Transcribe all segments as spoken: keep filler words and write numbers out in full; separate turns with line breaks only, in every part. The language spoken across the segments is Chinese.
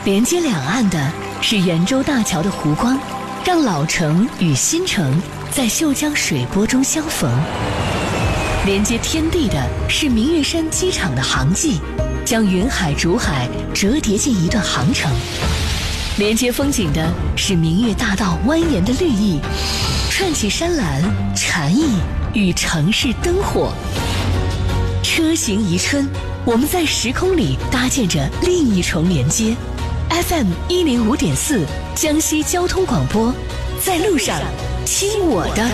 连接两岸的是圆洲大桥的湖光，让老城与新城在秀江水波中相逢；连接天地的是明月山机场的航迹，将云海竹海折叠进一段航程；连接风景的是明月大道蜿蜒的绿意，串起山岚、禅意与城市灯火。车行宜春，我们在时空里搭建着另一重连接。F M 一零五点四，江西交通广播，在路上，听我的。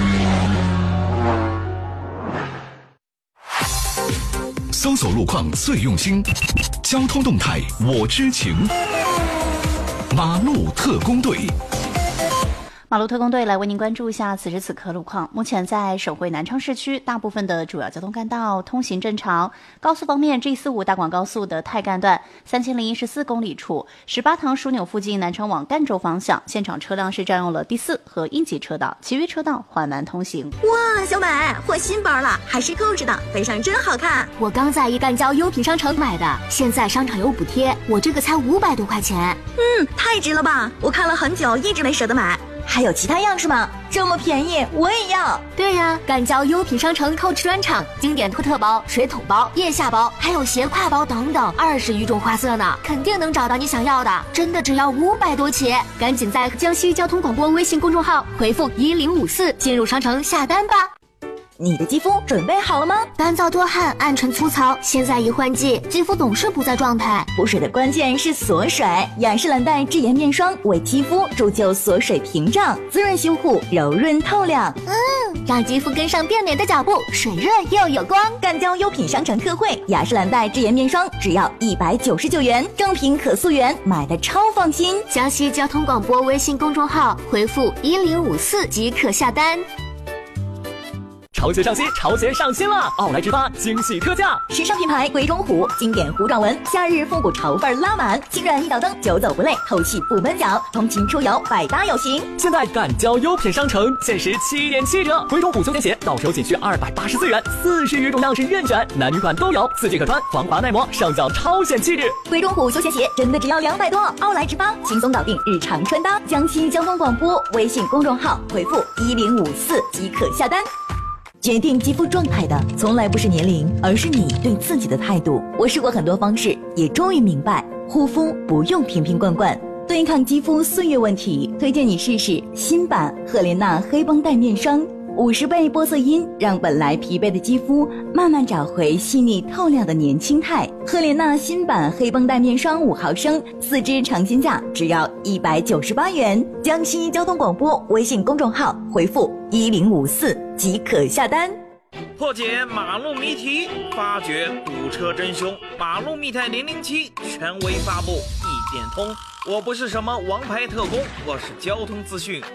搜索路况最用心，交通动态我知情。马路特工队。
马路特工队来为您关注一下此时此刻路况。目前在省会南昌市区，大部分的主要交通干道通行正常。高速方面 ，G 四十五大广高速的太干段三千零一十四公里处，十八塘枢纽附近南昌往赣州方向，现场车辆是占用了第四和一级车道，其余车道缓慢通行。
哇，小美换新包了，还是购置的，背上真好看。
我刚在一赣交优品商城买的，现在商场有补贴，我这个才五百多块钱。
嗯，太值了吧！我看了很久，一直没舍得买。还有其他样式吗？这么便宜，我也要。
对呀，赣交优品商城购置专场，经典托特包、水桶包、腋下包，还有斜挎包等等，二十余种花色呢，肯定能找到你想要的。真的只要五百多起，赶紧在江西交通广播微信公众号回复一零五四进入商城下单吧。
你的肌肤准备好了吗？
干燥多汗、暗沉粗糙，现在一换季，肌肤总是不在状态。
补水的关键是锁水，雅诗兰黛智颜面霜为肌肤铸就锁水屏障，滋润修护，柔润透亮。
嗯，让肌肤跟上变美的脚步，水润又有光。
赣交优品商城特惠，雅诗兰黛智颜面霜只要一百九十九元，正品可溯源，买的超放心。
江西交通广播微信公众号回复一零五四即可下单。
潮鞋上新，潮鞋上新了！奥莱之发惊喜特价，
时尚品牌鬼冢虎经典糊状纹，夏日复古潮范拉满，轻软一脚蹬，久走不累，透气不闷脚，通勤出游百搭有型。
现在赣交优品商城限时七点七折，鬼冢虎休闲鞋到手仅需二百八十四元，四十余种样式任选，男女款都有，四季可穿，防滑耐磨，上脚超显气质。
鬼冢虎休闲鞋真的只要两百多，奥莱之发轻松搞定日常穿搭。江西交通广播微信公众号回复一零五四即可下单。决定肌肤状态的从来不是年龄，而是你对自己的态度。我试过很多方式，也终于明白，护肤不用瓶瓶罐罐，对抗肌肤岁月问题，推荐你试试新版赫莲娜黑绷带面霜，五十倍玻色因让本来疲惫的肌肤慢慢找回细腻透亮的年轻态。赫莲娜新版黑绷带面霜五毫升，四支尝鲜价只要一百九十八元。江西交通广播微信公众号回复一零五四即可下单。
破解马路谜题，发掘堵车真凶。马路密探零零七权威发布，一点通。我不是什么王牌特工，我是交通资讯